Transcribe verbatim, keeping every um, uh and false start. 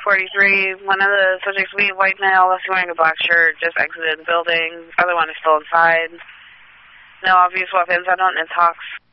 forty-three. One of the subjects, we white male, left wearing a black shirt, just exited the building. Other one is still inside. No obvious weapons. I don't know talks.